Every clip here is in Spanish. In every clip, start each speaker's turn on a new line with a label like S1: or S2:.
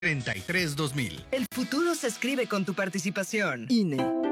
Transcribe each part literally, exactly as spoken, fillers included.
S1: treinta y tres dos mil.
S2: El futuro se escribe con tu participación.
S3: I N E.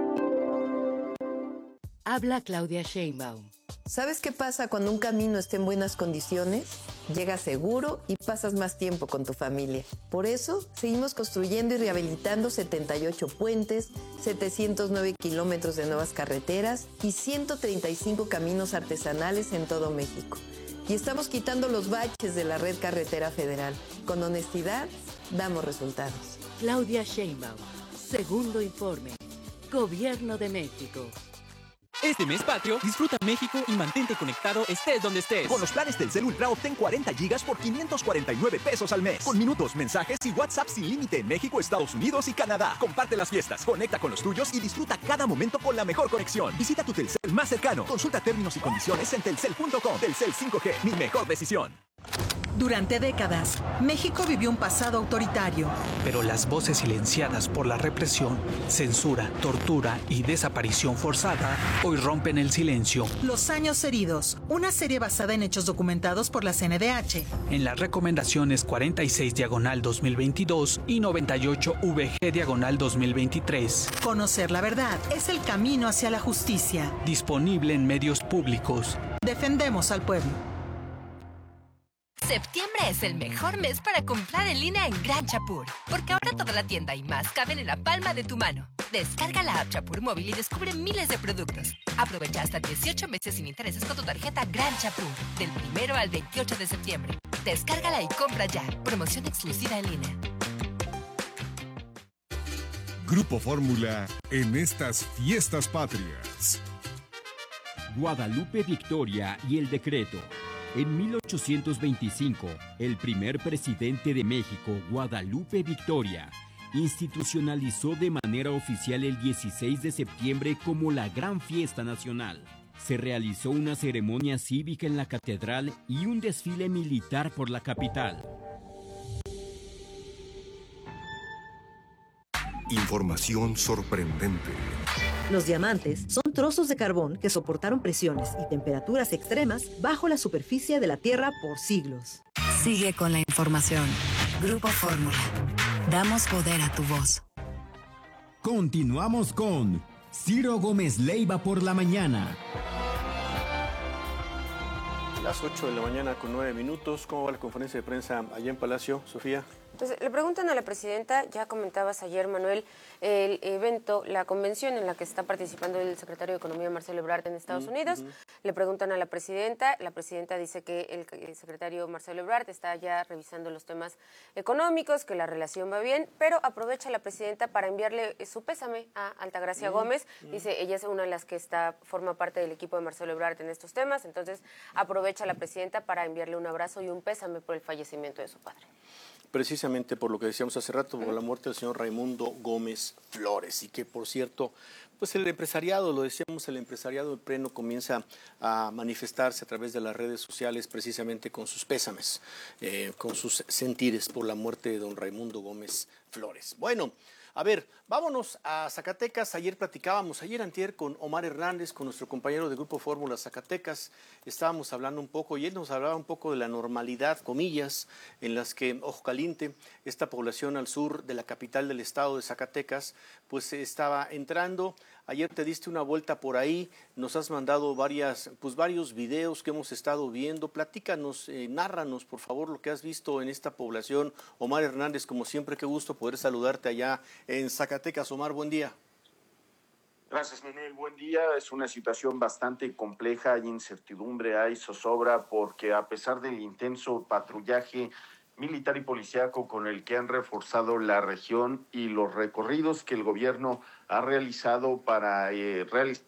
S4: Habla Claudia Sheinbaum.
S5: ¿Sabes qué pasa cuando un camino está en buenas condiciones? Llegas seguro y pasas más tiempo con tu familia. Por eso, seguimos construyendo y rehabilitando setenta y ocho puentes, setecientos nueve kilómetros de nuevas carreteras y ciento treinta y cinco caminos artesanales en todo México. Y estamos quitando los baches de la red carretera federal. Con honestidad, damos resultados.
S4: Claudia Sheinbaum. Segundo informe. Gobierno de México.
S6: Este mes patrio, disfruta México y mantente conectado estés donde estés.
S7: Con los planes Telcel Ultra obtén cuarenta gigas por quinientos cuarenta y nueve pesos al mes. Con minutos, mensajes y WhatsApp sin límite en México, Estados Unidos y Canadá. Comparte las fiestas, conecta con los tuyos y disfruta cada momento con la mejor conexión. Visita tu Telcel más cercano. Consulta términos y condiciones en telcel punto com. Telcel cinco G, mi mejor decisión.
S8: Durante décadas, México vivió un pasado autoritario.
S9: Pero las voces silenciadas por la represión, censura, tortura y desaparición forzada hoy rompen el silencio.
S8: Los años heridos, una serie basada en hechos documentados por la C N D H.
S9: En las recomendaciones cuarenta y seis diagonal dos mil veintidós y noventa y ocho V G diagonal dos mil veintitrés.
S8: Conocer la verdad es el camino hacia la justicia.
S9: Disponible en medios públicos.
S8: Defendemos al pueblo.
S10: Septiembre es el mejor mes para comprar en línea en Gran Chapur, porque ahora toda la tienda y más caben en la palma de tu mano. Descarga la app Chapur móvil y descubre miles de productos. Aprovecha hasta dieciocho meses sin intereses con tu tarjeta Gran Chapur, del primero al veintiocho de septiembre. Descárgala y compra ya. Promoción exclusiva en línea.
S11: Grupo Fórmula en estas fiestas patrias.
S12: Guadalupe Victoria y el decreto. En mil ochocientos veinticinco, el primer presidente de México, Guadalupe Victoria, institucionalizó de manera oficial el dieciséis de septiembre como la gran fiesta nacional. Se realizó una ceremonia cívica en la catedral y un desfile militar por la capital.
S11: Información sorprendente.
S3: Los diamantes son trozos de carbón que soportaron presiones y temperaturas extremas bajo la superficie de la Tierra por siglos.
S13: Sigue con la información. Grupo Fórmula. Damos poder a tu voz.
S14: Continuamos con Ciro Gómez Leiva por la mañana.
S15: Las ocho de la mañana con nueve minutos. ¿Cómo va la conferencia de prensa allá en Palacio, Sofía?
S16: Pues le preguntan a la presidenta, ya comentabas ayer, Manuel, el evento, la convención en la que está participando el secretario de Economía, Marcelo Ebrard, en Estados uh-huh. Unidos. Le preguntan a la presidenta, la presidenta dice que el, el secretario Marcelo Ebrard está ya revisando los temas económicos, que la relación va bien, pero aprovecha la presidenta para enviarle su pésame a Altagracia uh-huh. Gómez. Uh-huh. Dice, ella es una de las que está forma parte del equipo de Marcelo Ebrard en estos temas, entonces aprovecha la presidenta para enviarle un abrazo y un pésame por el fallecimiento de su padre.
S15: Precisamente por lo que decíamos hace rato, por la muerte del señor Raimundo Gómez Flores, y que por cierto, pues el empresariado, lo decíamos, el empresariado en pleno comienza a manifestarse a través de las redes sociales precisamente con sus pésames, eh, con sus sentires por la muerte de don Raimundo Gómez Flores. Bueno, a ver, vámonos a Zacatecas. Ayer platicábamos, ayer antier con Omar Hernández, con nuestro compañero de Grupo Fórmula Zacatecas. Estábamos hablando un poco y él nos hablaba un poco de la normalidad, comillas, en las que Ojo Caliente, esta población al sur de la capital del estado de Zacatecas, pues estaba entrando. Ayer te diste una vuelta por ahí, nos has mandado varias, pues varios videos que hemos estado viendo. Platícanos, eh, nárranos por favor lo que has visto en esta población. Omar Hernández, como siempre, qué gusto poder saludarte allá en Zacatecas. Omar, buen día.
S17: Gracias, Manuel. Buen día. Es una situación bastante compleja, hay incertidumbre, hay zozobra, porque a pesar del intenso patrullaje militar y policíaco con el que han reforzado la región y los recorridos que el gobierno ha realizado para eh, realizar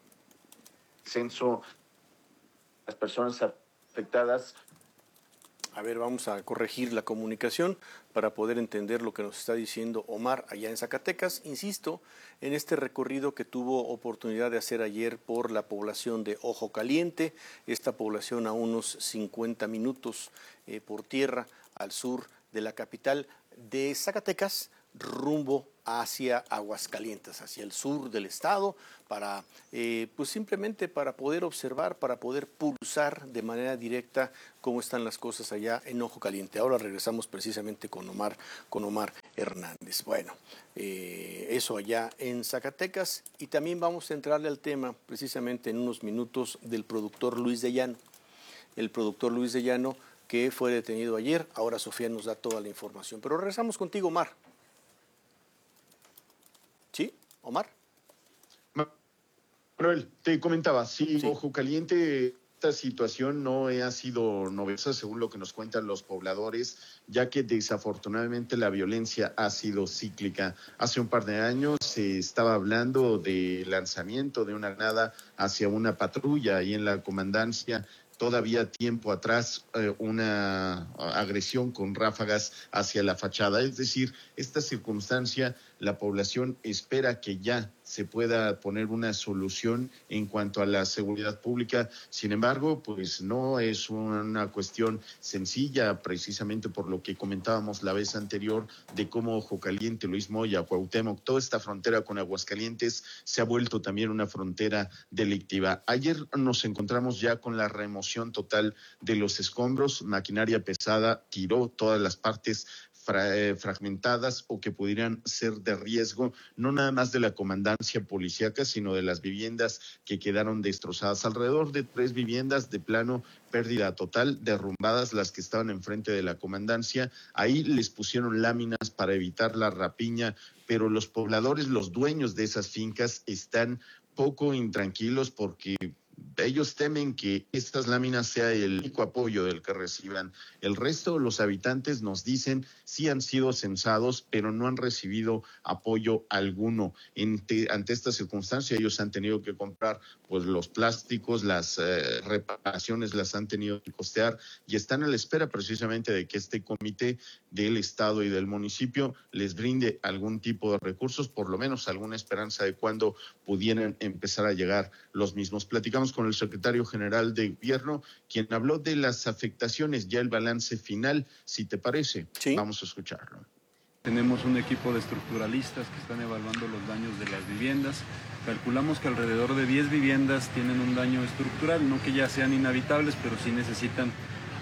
S17: el censo de las personas afectadas.
S15: A ver, vamos a corregir la comunicación para poder entender lo que nos está diciendo Omar allá en Zacatecas. Insisto, en este recorrido que tuvo oportunidad de hacer ayer por la población de Ojo Caliente, esta población a unos cincuenta minutos eh, por tierra al sur de la capital de Zacatecas, rumbo hacia Aguascalientes, hacia el sur del estado, para eh, pues simplemente para poder observar, para poder pulsar de manera directa cómo están las cosas allá en Ojo Caliente. Ahora regresamos precisamente con Omar, con Omar Hernández. Bueno, eh, eso allá en Zacatecas, y también vamos a entrarle al tema precisamente en unos minutos del productor Luis de Llano. El productor Luis de Llano, que fue detenido ayer. Ahora Sofía nos da toda la información. Pero regresamos contigo, Omar. ¿Sí, Omar?
S1: Manuel, te comentaba, sí, sí. Ojo Caliente, esta situación no ha sido novedosa, según lo que nos cuentan los pobladores, ya que desafortunadamente la violencia ha sido cíclica. Hace un par de años se estaba hablando de lanzamiento de una granada hacia una patrulla ahí en la comandancia. Todavía tiempo atrás, eh, una agresión con ráfagas hacia la fachada. Es decir, esta circunstancia, la población espera que ya se pueda poner una solución en cuanto a la seguridad pública. Sin embargo, pues no es una cuestión sencilla, precisamente por lo que comentábamos la vez anterior de cómo Ojo Caliente, Luis Moya, Cuauhtémoc, toda esta frontera con Aguascalientes se ha vuelto también una frontera delictiva. Ayer nos encontramos ya con la remoción total de los escombros, maquinaria pesada tiró todas las partes Fra, eh, fragmentadas o que pudieran ser de riesgo, no nada más de la comandancia policíaca, sino de las viviendas que quedaron destrozadas. Alrededor de tres viviendas de plano pérdida total, derrumbadas las que estaban enfrente de la comandancia. Ahí les pusieron láminas para evitar la rapiña, pero los pobladores, los dueños de esas fincas, están poco intranquilos porque ellos temen que estas láminas sea el único apoyo del que reciban. El resto, los habitantes nos dicen, sí han sido censados, pero no han recibido apoyo alguno. Ante, ante esta circunstancia, ellos han tenido que comprar pues los plásticos, las eh, reparaciones las han tenido que costear y están a la espera precisamente de que este comité del Estado y del municipio les brinde algún tipo de recursos, por lo menos alguna esperanza de cuándo pudieran empezar a llegar los mismos. Platicamos con el secretario general de Gobierno, quien habló de las afectaciones, ya el balance final, si te parece. Sí. Vamos a escucharlo.
S18: Tenemos un equipo de estructuralistas que están evaluando los daños de las viviendas. Calculamos que alrededor de diez viviendas tienen un daño estructural, no que ya sean inhabitables, pero sí necesitan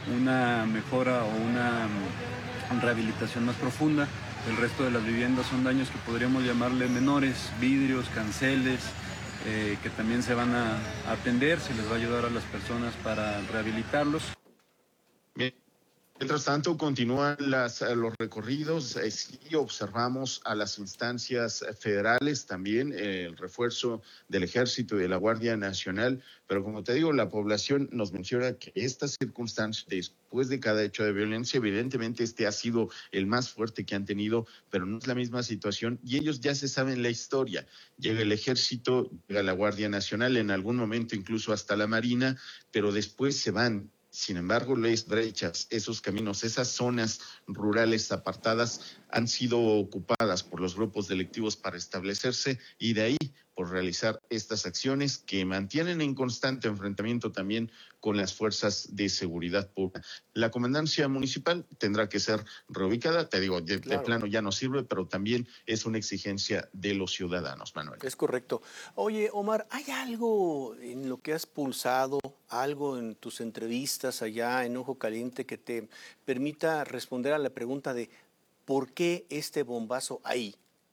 S18: una mejora o una rehabilitación más profunda. El resto de las viviendas son daños que podríamos llamarle menores, vidrios, canceles, eh, que también se van a atender, se les va a ayudar a las personas para rehabilitarlos.
S1: Bien. Mientras tanto, continúan las, los recorridos, eh, sí observamos a las instancias federales también, eh, el refuerzo del Ejército y de la Guardia Nacional, pero como te digo, la población nos menciona que esta circunstancia, después de cada hecho de violencia, evidentemente este ha sido el más fuerte que han tenido, pero no es la misma situación y ellos ya se saben la historia. Llega el Ejército, llega la Guardia Nacional, en algún momento incluso hasta la Marina, pero después se van. Sin embargo, las brechas, esos caminos, esas zonas rurales apartadas han sido ocupadas por los grupos delictivos para establecerse y de ahí por realizar estas acciones que mantienen en constante enfrentamiento también con las fuerzas de seguridad pública. La comandancia municipal tendrá que ser reubicada, te digo, de, claro. de plano ya no sirve, pero también es una exigencia de los ciudadanos, Manuel.
S15: Es correcto. Oye, Omar, ¿hay algo en lo que has pulsado, algo en tus entrevistas allá en Ojo Caliente que te permita responder a la pregunta de ¿por qué este bombazo ahí?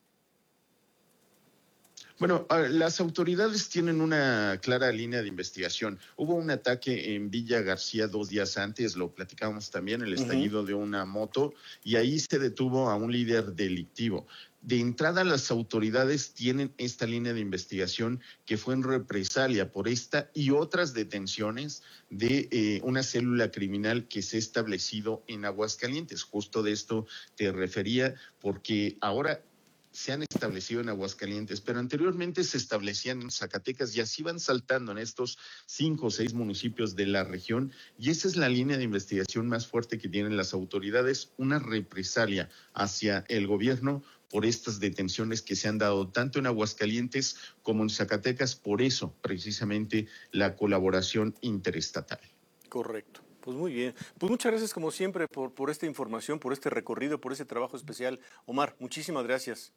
S1: Bueno, las autoridades tienen una clara línea de investigación. Hubo un ataque en Villa García dos días antes, lo platicamos también, el estallido uh-huh. de una moto, y ahí se detuvo a un líder delictivo. De entrada, las autoridades tienen esta línea de investigación que fue en represalia por esta y otras detenciones de eh, una célula criminal que se ha establecido en Aguascalientes. Justo de esto te refería, porque ahora se han establecido en Aguascalientes, pero anteriormente se establecían en Zacatecas y así van saltando en estos cinco o seis municipios de la región, y esa es la línea de investigación más fuerte que tienen las autoridades, una represalia hacia el gobierno por estas detenciones que se han dado tanto en Aguascalientes como en Zacatecas, por eso precisamente la colaboración interestatal.
S15: Correcto. Pues muy bien. Pues muchas gracias como siempre por, por esta información, por este recorrido, por este trabajo especial. Omar, muchísimas gracias.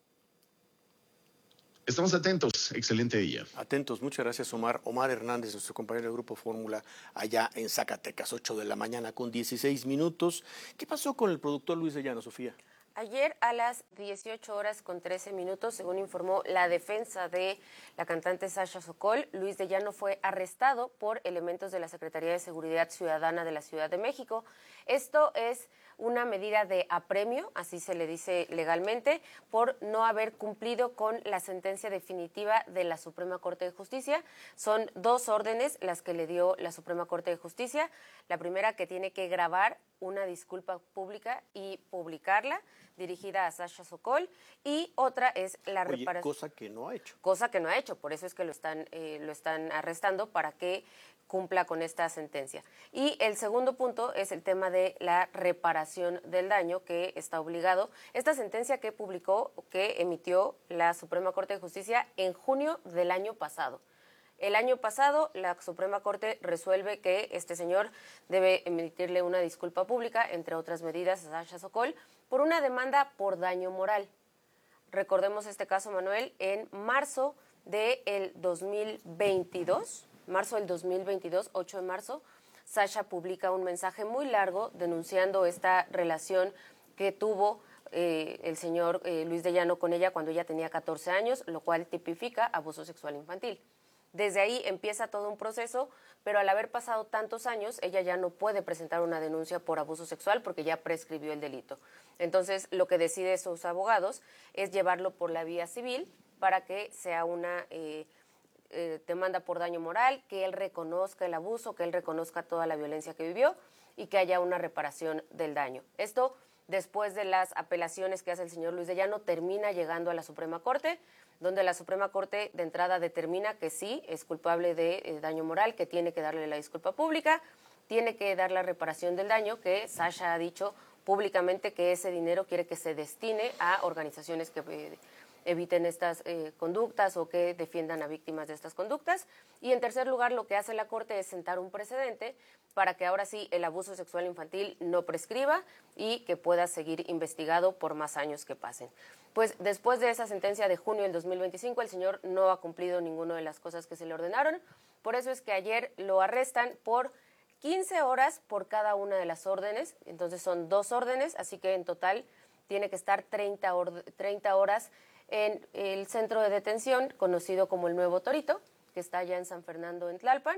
S1: Estamos atentos. Excelente día.
S15: Atentos. Muchas gracias, Omar. Omar Hernández, nuestro compañero del Grupo Fórmula, allá en Zacatecas, ocho de la mañana con dieciséis minutos. ¿Qué pasó con el productor Luis de Llano, Sofía?
S16: Ayer a las dieciocho horas con trece minutos, según informó la defensa de la cantante Sasha Sokol, Luis de Llano fue arrestado por elementos de la Secretaría de Seguridad Ciudadana de la Ciudad de México. Esto es una medida de apremio, así se le dice legalmente, por no haber cumplido con la sentencia definitiva de la Suprema Corte de Justicia. Son dos órdenes las que le dio la Suprema Corte de Justicia. La primera, que tiene que grabar una disculpa pública y publicarla, dirigida a Sasha Sokol, y otra es la
S15: Oye,
S16: reparación.
S15: cosa que no ha hecho.
S16: Cosa que no ha hecho, por eso es que lo están, eh, lo están arrestando, para que cumpla con esta sentencia. Y el segundo punto es el tema de la reparación del daño, que está obligado. Esta sentencia que publicó, que emitió la Suprema Corte de Justicia en junio del año pasado. El año pasado, la Suprema Corte resuelve que este señor debe emitirle una disculpa pública, entre otras medidas, a Sasha Sokol, por una demanda por daño moral. Recordemos este caso, Manuel, en marzo del dos mil veintidós, marzo del dos mil veintidós, ocho de marzo, Sasha publica un mensaje muy largo denunciando esta relación que tuvo eh, el señor eh, Luis de Llano con ella cuando ella tenía catorce años, lo cual tipifica abuso sexual infantil. Desde ahí empieza todo un proceso, pero al haber pasado tantos años, ella ya no puede presentar una denuncia por abuso sexual porque ya prescribió el delito. Entonces, lo que deciden sus abogados es llevarlo por la vía civil para que sea una eh, eh, demanda por daño moral, que él reconozca el abuso, que él reconozca toda la violencia que vivió y que haya una reparación del daño. Esto, después de las apelaciones que hace el señor Luis de Llano, termina llegando a la Suprema Corte, donde la Suprema Corte de entrada determina que sí, es culpable de eh, daño moral, que tiene que darle la disculpa pública, tiene que dar la reparación del daño, que Sasha ha dicho públicamente que ese dinero quiere que se destine a organizaciones que eh, eviten estas eh, conductas o que defiendan a víctimas de estas conductas. Y en tercer lugar, lo que hace la Corte es sentar un precedente para que ahora sí el abuso sexual infantil no prescriba y que pueda seguir investigado por más años que pasen. Pues después de esa sentencia de junio del dos mil veinticinco, el señor no ha cumplido ninguna de las cosas que se le ordenaron. Por eso es que ayer lo arrestan por quince horas por cada una de las órdenes. Entonces son dos órdenes, así que en total tiene que estar treinta, or- treinta horas en el centro de detención, conocido como el Nuevo Torito, que está allá en San Fernando, en Tlalpan.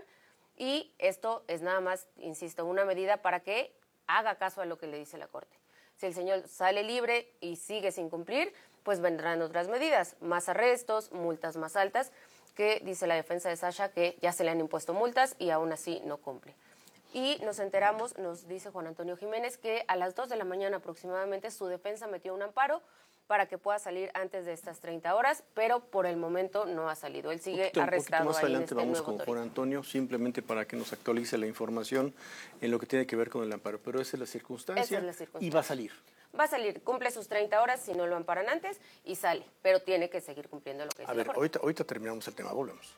S16: Y esto es nada más, insisto, una medida para que haga caso a lo que le dice la Corte. Si el señor sale libre y sigue sin cumplir, pues vendrán otras medidas, más arrestos, multas más altas, que dice la defensa de Sasha que ya se le han impuesto multas y aún así no cumple. Y nos enteramos, nos dice Juan Antonio Jiménez, que a las dos de la mañana aproximadamente su defensa metió un amparo para que pueda salir antes de estas treinta horas, pero por el momento no ha salido. Él sigue
S15: poquito,
S16: arrestado
S15: un poquito más
S16: ahí
S15: adelante
S16: en este
S15: vamos
S16: Nuevo
S15: con
S16: Torito.
S15: Juan Antonio, simplemente para que nos actualice la información en lo que tiene que ver con el amparo. Pero esa es la circunstancia,
S16: Esa es la circunstancia.
S15: y va a salir.
S16: Va a salir, cumple sus treinta horas si no lo amparan antes y sale, pero tiene que seguir cumpliendo lo que dice
S15: A
S16: la
S15: ver,
S16: Corte.
S15: ahorita, ahorita terminamos el tema, volvemos.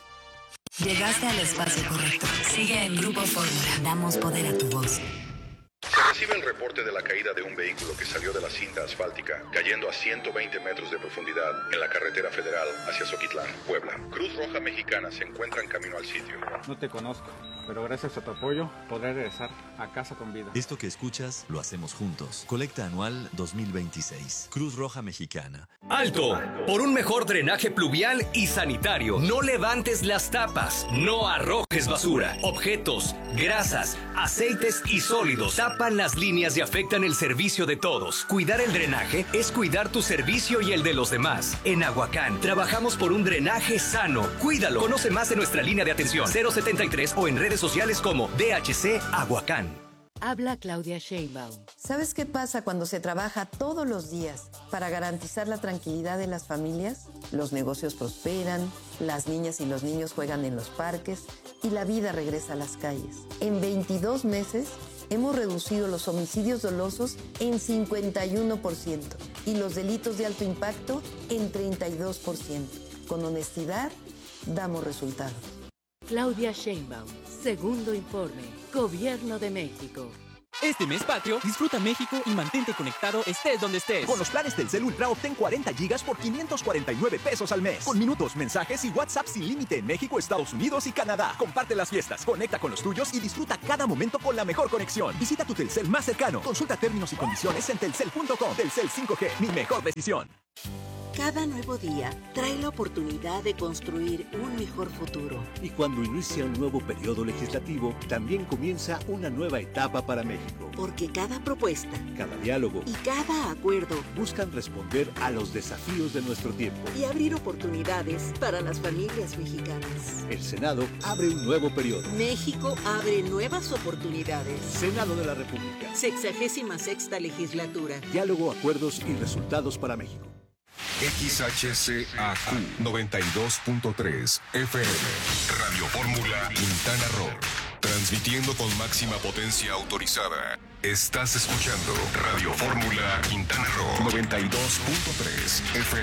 S13: Llegaste al espacio correcto. Sigue en Grupo Fórmula. Damos poder a tu voz.
S19: Se recibe el reporte de la caída de un vehículo que salió de la cinta asfáltica, cayendo a ciento veinte metros de profundidad en la carretera federal hacia Zoquitlán, Puebla. Cruz Roja Mexicana se encuentra en camino al sitio.
S20: No te conozco, pero gracias a tu apoyo podré regresar a casa con vida.
S21: Esto que escuchas lo hacemos juntos. Colecta anual dos mil veintiséis. Cruz Roja Mexicana.
S22: ¡Alto! Por un mejor drenaje pluvial y sanitario. No levantes las tapas. No arrojes basura. Objetos, grasas, aceites y sólidos tapan las líneas y afectan el servicio de todos. Cuidar el drenaje es cuidar tu servicio y el de los demás. En Aguacán trabajamos por un drenaje sano. Cuídalo. Conoce más en nuestra línea de atención cero setenta y tres o en redes sociales como D H C Aguacán.
S4: Habla Claudia Sheinbaum.
S5: ¿Sabes qué pasa cuando se trabaja todos los días para garantizar la tranquilidad de las familias? Los negocios prosperan, las niñas y los niños juegan en los parques y la vida regresa a las calles. En veintidós meses hemos reducido los homicidios dolosos en cincuenta y uno por ciento y los delitos de alto impacto en treinta y dos por ciento. Con honestidad, damos resultados.
S4: Claudia Sheinbaum, segundo informe. Gobierno de México.
S7: Este mes patrio, disfruta México y mantente conectado estés donde estés. Con los planes Telcel Ultra obtén cuarenta gigas por quinientos cuarenta y nueve pesos al mes. Con minutos, mensajes y WhatsApp sin límite en México, Estados Unidos y Canadá. Comparte las fiestas, conecta con los tuyos y disfruta cada momento con la mejor conexión. Visita tu Telcel más cercano. Consulta términos y condiciones en telcel punto com. Telcel cinco G, mi mejor decisión.
S2: Cada nuevo día trae la oportunidad de construir un mejor futuro.
S6: Y cuando inicia un nuevo periodo legislativo, también comienza una nueva etapa para México.
S2: Porque cada propuesta,
S6: cada diálogo
S2: y cada acuerdo
S6: buscan responder a los desafíos de nuestro tiempo
S2: y abrir oportunidades para las familias mexicanas.
S6: El Senado abre un nuevo periodo.
S2: México abre nuevas oportunidades.
S6: Senado de la República.
S2: Sexagésima sexta legislatura.
S6: Diálogo, acuerdos y resultados para México.
S11: X H C A Q noventa y dos punto tres F M, Radio Fórmula Quintana Roo, transmitiendo con máxima potencia autorizada. Estás escuchando Radio Fórmula Quintana Roo noventa y dos punto tres F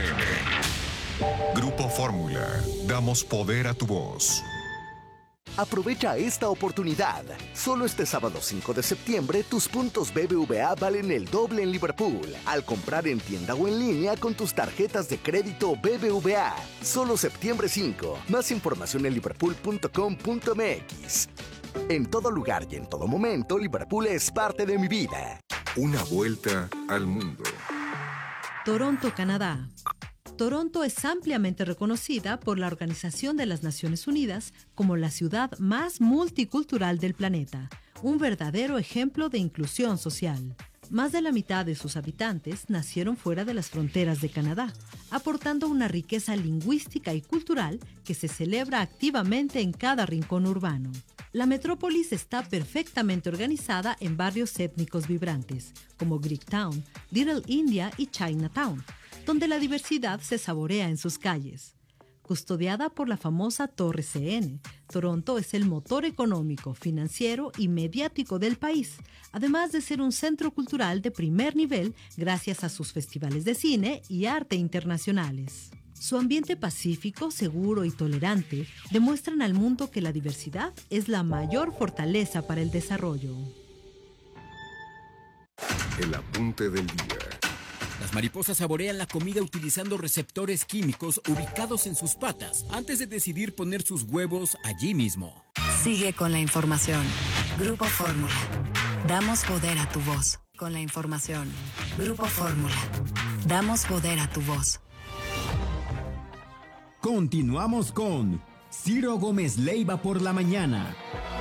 S11: M. Grupo Fórmula, damos poder a tu voz.
S23: Aprovecha esta oportunidad. Solo este sábado cinco de septiembre, tus puntos B B V A valen el doble en Liverpool al comprar en tienda o en línea con tus tarjetas de crédito B B V A. Solo septiembre cinco. Más información en liverpool punto com punto m x. En todo lugar y en todo momento, Liverpool es parte de mi vida.
S11: Una vuelta al mundo.
S3: Toronto, Canadá. Toronto es ampliamente reconocida por la Organización de las Naciones Unidas como la ciudad más multicultural del planeta, un verdadero ejemplo de inclusión social. Más de la mitad de sus habitantes nacieron fuera de las fronteras de Canadá, aportando una riqueza lingüística y cultural que se celebra activamente en cada rincón urbano. La metrópolis está perfectamente organizada en barrios étnicos vibrantes, como Greektown, Little India y Chinatown, donde la diversidad se saborea en sus calles. Custodiada por la famosa Torre C N, Toronto es el motor económico, financiero y mediático del país, además de ser un centro cultural de primer nivel gracias a sus festivales de cine y arte internacionales. Su ambiente pacífico, seguro y tolerante demuestran al mundo que la diversidad es la mayor fortaleza para el desarrollo.
S11: El apunte del día.
S12: Las mariposas saborean la comida utilizando receptores químicos ubicados en sus patas antes de decidir poner sus huevos allí mismo.
S13: Sigue con la información. Grupo Fórmula. Damos poder a tu voz. Con la información. Grupo Fórmula. Damos poder a tu voz.
S14: Continuamos con Ciro Gómez Leiva por la mañana.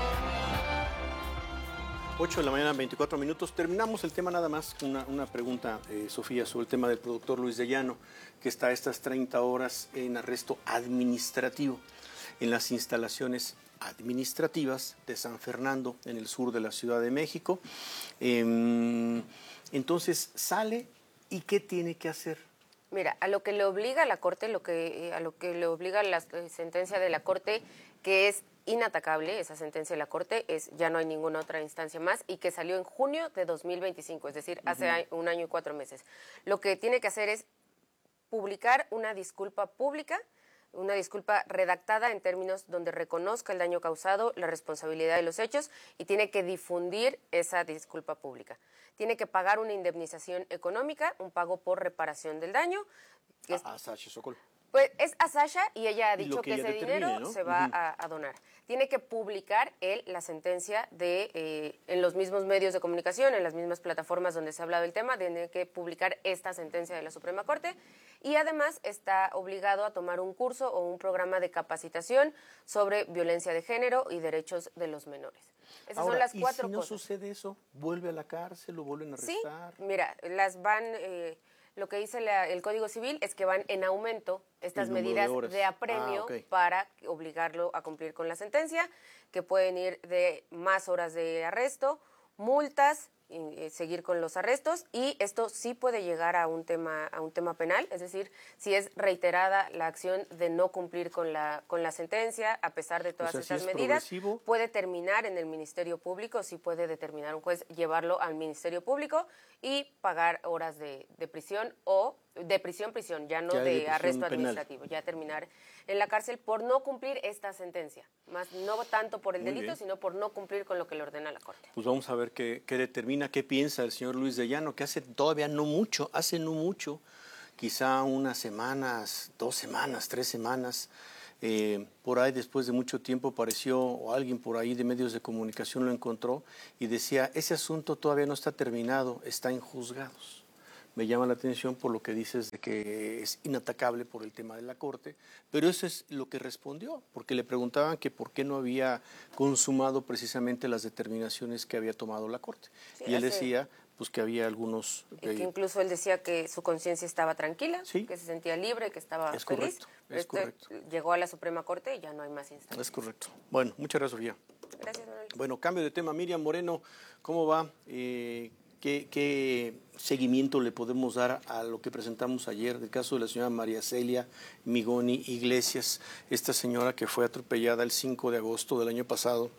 S15: ocho de la mañana, veinticuatro minutos. Terminamos el tema nada más. Una, una pregunta, eh, Sofía, sobre el tema del productor Luis de Llano, que está a estas treinta horas en arresto administrativo en las instalaciones administrativas de San Fernando, en el sur de la Ciudad de México. Eh, entonces, sale y ¿qué tiene que hacer?
S16: Mira, a lo que le obliga la Corte, lo que, a lo que le obliga la sentencia de la Corte, que es inatacable, esa sentencia de la Corte, es ya no hay ninguna otra instancia más y que salió en junio de dos mil veinticinco, es decir, hace uh-huh. un año y cuatro meses. Lo que tiene que hacer es publicar una disculpa pública, una disculpa redactada en términos donde reconozca el daño causado, la responsabilidad de los hechos y tiene que difundir esa disculpa pública. Tiene que pagar una indemnización económica, un pago por reparación del daño. Que es,
S15: a, a Sasha Sokol.
S16: Pues es a Sasha y ella ha dicho que, que ese dinero
S15: ¿no?
S16: se va
S15: uh-huh.
S16: a, a donar. Tiene que publicar él la sentencia de eh, en los mismos medios de comunicación, en las mismas plataformas donde se ha hablado del tema, tiene que publicar esta sentencia de la Suprema Corte y además está obligado a tomar un curso o un programa de capacitación sobre violencia de género y derechos de los menores. Esas
S15: Ahora,
S16: son las
S15: ¿y
S16: cuatro
S15: si no
S16: cosas.
S15: sucede eso? ¿Vuelve a la cárcel? ¿Lo vuelven a arrestar?
S16: Sí, mira, las van... Eh, Lo que dice la, el Código Civil es que van en aumento estas medidas de, de apremio ah, okay. para obligarlo a cumplir con la sentencia, que pueden ir de más horas de arresto, multas, y seguir con los arrestos, y esto sí puede llegar a un tema a un tema penal, es decir, si es reiterada la acción de no cumplir con la con la sentencia, a pesar de todas o sea, estas si es medidas, puede terminar en el Ministerio Público, sí puede determinar un juez llevarlo al Ministerio Público y pagar horas de, de prisión o de prisión, prisión, ya no
S15: ya
S16: de,
S15: de
S16: arresto
S15: penal.
S16: administrativo, ya terminar en la cárcel por no cumplir esta sentencia, más no tanto por el
S15: Muy
S16: delito,
S15: bien.
S16: sino por no cumplir con lo que le ordena la Corte.
S15: Pues vamos a ver qué, qué determina, qué piensa el señor Luis de Llano, que hace todavía no mucho, hace no mucho, quizá unas semanas, dos semanas, tres semanas, eh, por ahí después de mucho tiempo apareció, o alguien por ahí de medios de comunicación lo encontró y decía, ese asunto todavía no está terminado, está en juzgados. Me llama la atención por lo que dices de que es inatacable por el tema de la Corte, pero eso es lo que respondió, porque le preguntaban que por qué no había consumado precisamente las determinaciones que había tomado la Corte.
S16: Sí,
S15: y él
S16: hace-
S15: decía pues que había algunos...
S16: Y que
S15: eh,
S16: incluso él decía que su conciencia estaba tranquila,
S15: Sí.
S16: que se sentía libre, que estaba
S15: Es
S16: feliz.
S15: correcto, es
S16: Este
S15: correcto.
S16: Llegó a la Suprema Corte y ya no hay más instancias.
S15: es correcto. Bueno, muchas gracias, Sofía.
S16: Gracias, Manuel.
S15: Bueno, cambio de tema. Miriam Moreno, ¿cómo va? Eh, ¿qué, ¿Qué seguimiento le podemos dar a lo que presentamos ayer del caso de la señora María Celia Migoni Iglesias, esta señora que fue atropellada el cinco de agosto del año pasado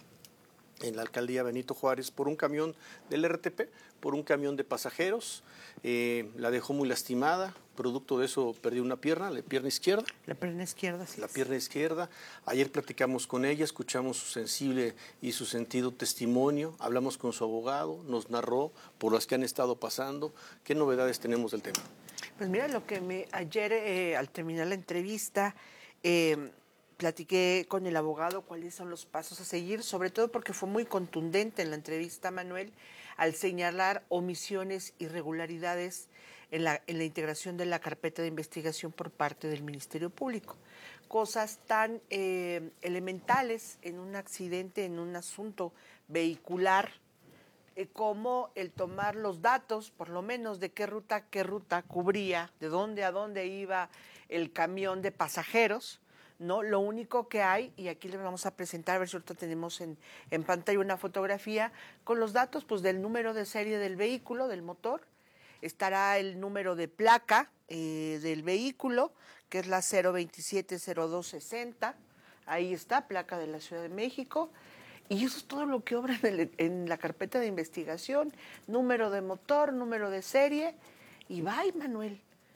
S15: en la alcaldía Benito Juárez por un camión del R T P, por un camión de pasajeros, eh, la dejó muy lastimada, producto de eso perdió una pierna, la pierna izquierda.
S8: La pierna izquierda, sí.
S15: La pierna izquierda. Ayer platicamos con ella, escuchamos su sensible y su sentido testimonio, hablamos con su abogado, nos narró por las que han estado pasando. ¿Qué novedades tenemos del tema?
S8: Pues mira, lo que me ayer eh, al terminar la entrevista eh, platiqué con el abogado cuáles son los pasos a seguir, sobre todo porque fue muy contundente en la entrevista, Manuel, al señalar omisiones, irregularidades en la, en la integración de la carpeta de investigación por parte del Ministerio Público. Cosas tan eh, elementales en un accidente, en un asunto vehicular, eh, como el tomar los datos, por lo menos de qué ruta, qué ruta cubría, de dónde a dónde iba el camión de pasajeros, ¿no? Lo único que hay, y aquí les vamos a presentar, a ver si ahorita tenemos en, en pantalla una fotografía, con los datos pues del número de serie del vehículo, del motor, estará el número de placa eh, del vehículo, que es la cero veintisiete cero dos sesenta, ahí está, placa de la Ciudad de México, y eso es todo lo que obra en, el, en la carpeta de investigación, número de motor, número de serie, y bye, Manuel.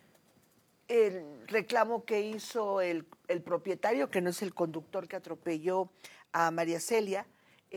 S8: El reclamo que hizo el, el propietario, que no es el conductor que atropelló a María Celia,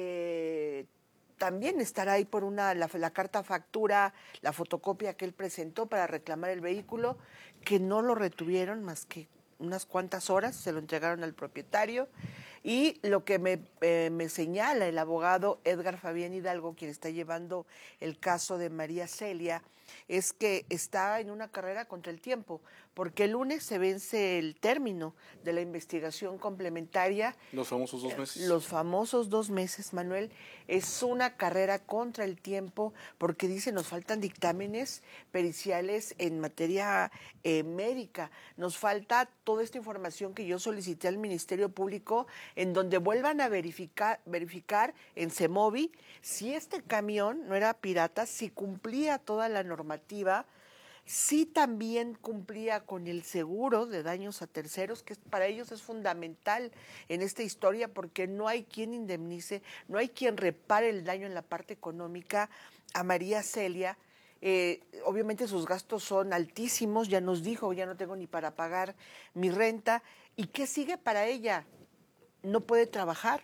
S8: eh, también estará ahí por una la, la carta factura, la fotocopia que él presentó para reclamar el vehículo, que no lo retuvieron más que unas cuantas horas, se lo entregaron al propietario. Y lo que me, eh, me señala el abogado Edgar Fabián Hidalgo, quien está llevando el caso de María Celia, es que está en una carrera contra el tiempo, porque el lunes se vence el término de la investigación complementaria.
S15: Los famosos dos meses.
S8: Los famosos dos meses, Manuel. Es una carrera contra el tiempo, porque dice, nos faltan dictámenes periciales en materia eh, médica. Nos falta toda esta información que yo solicité al Ministerio Público, en donde vuelvan a verificar, verificar en CEMOVI si este camión no era pirata, si cumplía toda la normativa, si también cumplía con el seguro de daños a terceros, que para ellos es fundamental en esta historia, porque no hay quien indemnice, no hay quien repare el daño en la parte económica a María Celia. Eh, obviamente sus gastos son altísimos, ya nos dijo, ya no tengo ni para pagar mi renta. ¿Y qué sigue para ella? No puede trabajar,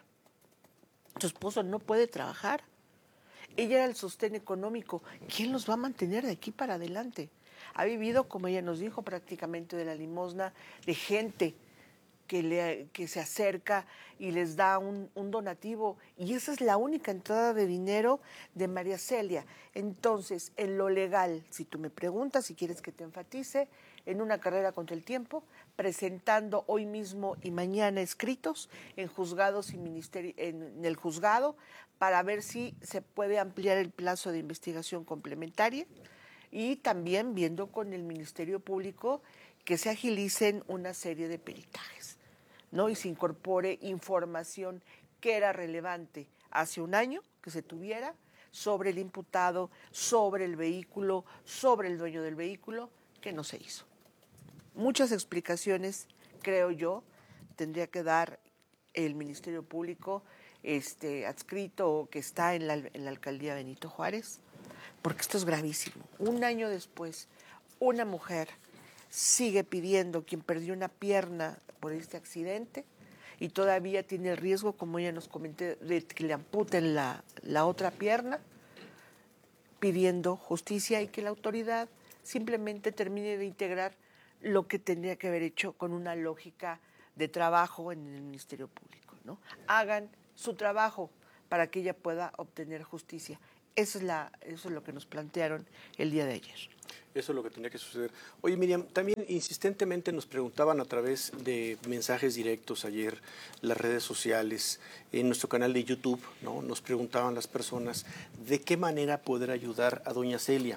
S8: su esposo no puede trabajar, ella era el sostén económico. ¿Quién los va a mantener de aquí para adelante? Ha vivido, como ella nos dijo, prácticamente de la limosna de gente que, le, que se acerca y les da un, un donativo, y esa es la única entrada de dinero de María Celia. Entonces, en lo legal, si tú me preguntas, si quieres que te enfatice, en una carrera contra el tiempo, presentando hoy mismo y mañana escritos en juzgados y ministerio, en el juzgado, para ver si se puede ampliar el plazo de investigación complementaria, y también viendo con el Ministerio Público que se agilicen una serie de peritajes, ¿no? Y se incorpore información que era relevante hace un año, que se tuviera, sobre el imputado, sobre el vehículo, sobre el dueño del vehículo, que no se hizo. Muchas explicaciones, creo yo, tendría que dar el Ministerio Público este, adscrito que está en la, en la alcaldía Benito Juárez, porque esto es gravísimo. Un año después, una mujer sigue pidiendo quien perdió una pierna por este accidente y todavía tiene el riesgo, como ella nos comentó, de que le amputen la, la otra pierna, pidiendo justicia y que la autoridad simplemente termine de integrar lo que tendría que haber hecho con una lógica de trabajo en el Ministerio Público, ¿no? Hagan su trabajo para que ella pueda obtener justicia. Eso es, la, eso es lo que nos plantearon el día de ayer.
S15: Eso es lo que tenía que suceder. Oye, Miriam, también insistentemente nos preguntaban a través de mensajes directos ayer, las redes sociales, en nuestro canal de YouTube, ¿no? Nos preguntaban las personas de qué manera poder ayudar a doña Celia.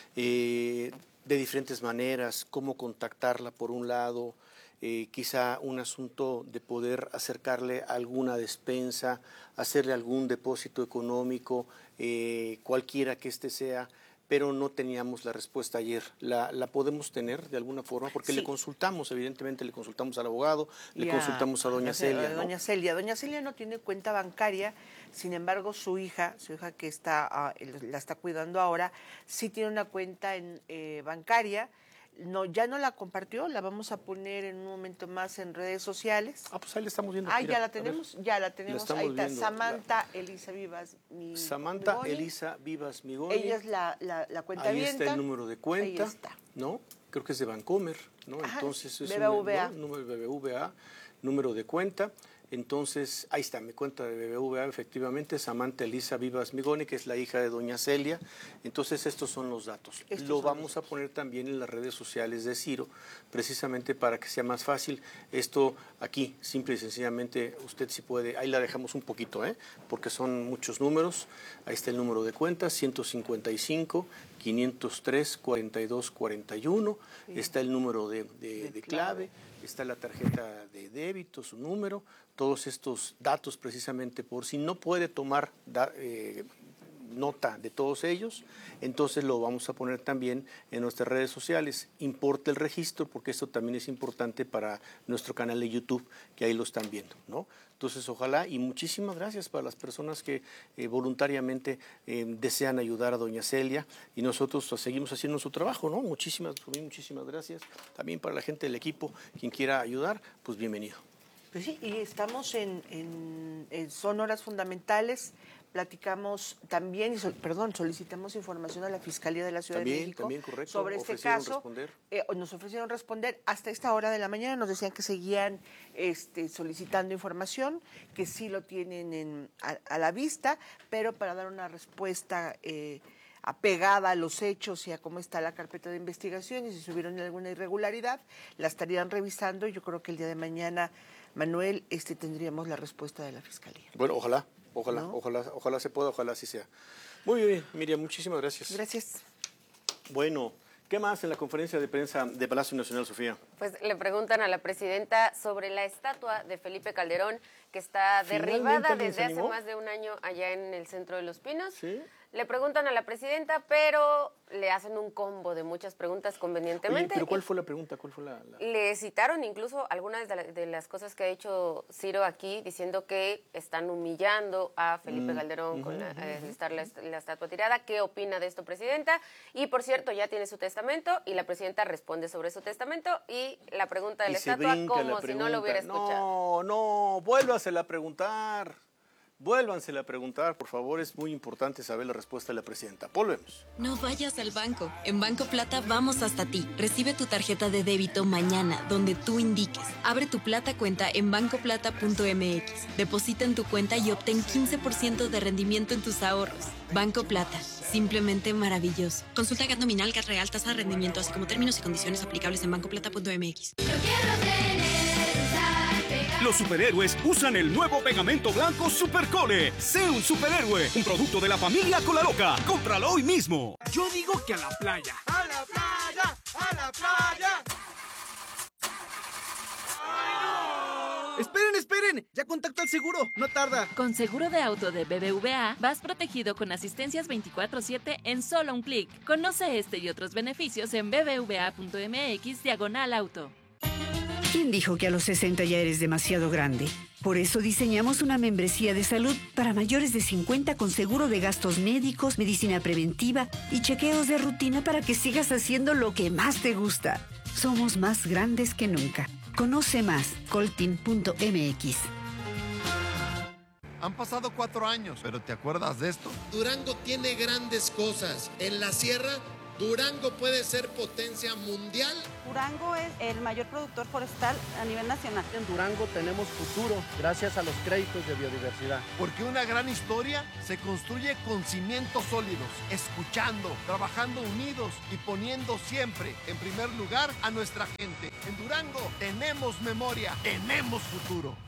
S15: Eh, de diferentes maneras, cómo contactarla por un lado, eh, quizá un asunto de poder acercarle alguna despensa, hacerle algún depósito económico, eh, cualquiera que este sea, pero no teníamos la respuesta ayer. ¿La, la podemos tener de alguna forma? Porque sí. Le consultamos, evidentemente le consultamos al abogado, y le a, consultamos a doña a Celia.
S8: A ¿no? Doña Celia. Doña Celia no tiene cuenta bancaria, sin embargo su hija, su hija que está uh, la está cuidando ahora, sí tiene una cuenta en, eh, bancaria. No, ya no la compartió, la vamos a poner en un momento más en redes sociales.
S15: Ah, pues ahí la estamos viendo.
S8: Ah, ya la tenemos, ya la tenemos.
S15: La
S8: ahí está,
S15: viendo.
S8: Samantha la... Elisa Vivas Migoni.
S15: Samantha Elisa Vivas Migoni.
S8: Ella es la, la, la cuenta
S15: Ahí
S8: avienta.
S15: está el número de cuenta.
S8: Ahí está.
S15: ¿No? Creo que es de Bancomer, ¿no?
S8: Ajá,
S15: entonces es
S8: B B V A.
S15: un ¿no? número de B B V A, número de cuenta. Entonces, ahí está mi cuenta de B B V A, efectivamente, Samantha Elisa Vivas Migoni, que es la hija de doña Celia. Entonces, estos son los datos.
S8: Estos
S15: Lo
S8: son
S15: vamos
S8: los
S15: a poner también en las redes sociales de Ciro, precisamente para que sea más fácil. Esto aquí, simple y sencillamente, usted si puede, ahí la dejamos un poquito, ¿eh? Porque son muchos números. Ahí está el número de cuenta, ciento cincuenta y cinco, quinientos tres, cuarenta y dos, cuarenta y uno. Sí. Está el número de, de, de, de clave. Está la tarjeta de débito, su número, todos estos datos precisamente por si no puede tomar da, eh, nota de todos ellos, entonces lo vamos a poner también en nuestras redes sociales. Importa el registro porque esto también es importante para nuestro canal de YouTube, que ahí lo están viendo, ¿no? Entonces, ojalá y muchísimas gracias para las personas que eh, voluntariamente eh, desean ayudar a doña Celia y nosotros pues, seguimos haciendo nuestro trabajo, ¿no? Muchísimas, muchísimas gracias. También para la gente del equipo, quien quiera ayudar, pues bienvenido.
S8: Pues sí, y estamos en, en, en son horas fundamentales. Platicamos también, y sol, perdón, solicitamos información a la Fiscalía de la Ciudad
S15: también,
S8: de México
S15: también, correcto,
S8: sobre este caso. Eh, nos ofrecieron responder hasta esta hora de la mañana, nos decían que seguían este, solicitando información, que sí lo tienen en, a, a la vista, pero para dar una respuesta eh, apegada a los hechos y a cómo está la carpeta de investigación y si subieron alguna irregularidad, la estarían revisando y yo creo que el día de mañana, Manuel, este, tendríamos la respuesta de la Fiscalía.
S15: Bueno, ojalá. Ojalá, ¿no? ojalá, ojalá se pueda, ojalá así sea. Muy bien, Miriam, muchísimas gracias.
S8: Gracias.
S15: Bueno, ¿qué más en la conferencia de prensa de Palacio Nacional, Sofía?
S16: Pues le preguntan a la presidenta sobre la estatua de Felipe Calderón, que está derribada desde hace más de un año allá en el Centro de los Pinos.
S15: ¿Sí?
S16: Le preguntan a la presidenta, pero le hacen un combo de muchas preguntas convenientemente.
S15: Oye, ¿pero cuál fue la pregunta? ¿Cuál fue la, la...
S16: Le citaron incluso algunas de, la, de las cosas que ha hecho Ciro aquí, diciendo que están humillando a Felipe mm. Calderón uh-huh, con la, uh-huh. eh, estar la, la estatua tirada. ¿Qué opina de esto, presidenta? Y, por cierto, ya tiene su testamento y la presidenta responde sobre su testamento y la pregunta de la estatua como si no lo hubiera escuchado.
S15: No, no, vuélvasela a preguntar. Vuélvansela a preguntar, por favor, es muy importante saber la respuesta de la presidenta. Volvemos.
S9: No vayas al banco. En Banco Plata vamos hasta ti. Recibe tu tarjeta de débito mañana, donde tú indiques. Abre tu Plata cuenta en banco plata punto m x. Deposita en tu cuenta y obtén quince por ciento de rendimiento en tus ahorros. Banco Plata. Simplemente maravilloso. Consulta G A T nominal, G A T real, tasa de rendimiento, así como términos y condiciones aplicables en banco plata punto m x.
S10: Los superhéroes usan el nuevo pegamento blanco Supercole. Sé un superhéroe, un producto de la familia Colaloca. Cómpralo hoy mismo.
S17: Yo digo que a la playa. ¡A la playa! ¡A la playa! ¡Ay, no! ¡Esperen, esperen! Ya contacto al seguro, no tarda.
S24: Con seguro de auto de B B V A, vas protegido con asistencias veinticuatro siete en solo un clic. Conoce este y otros beneficios en b b v a punto m x diagonal auto.
S25: ¿Quién dijo que a los sesenta ya eres demasiado grande? Por eso diseñamos una membresía de salud para mayores de cincuenta con seguro de gastos médicos, medicina preventiva y chequeos de rutina para que sigas haciendo lo que más te gusta. somos más grandes que nunca. Conoce más, coltin punto m x.
S1: Han pasado cuatro años, pero ¿te acuerdas de esto?
S18: Durango tiene grandes cosas. En la sierra, Durango puede ser potencia mundial.
S19: Durango es el mayor productor forestal a nivel nacional.
S20: En Durango tenemos futuro gracias a los créditos de biodiversidad.
S1: Porque una gran historia se construye con cimientos sólidos, escuchando, trabajando unidos y poniendo siempre en primer lugar a nuestra gente. En Durango tenemos memoria, tenemos futuro.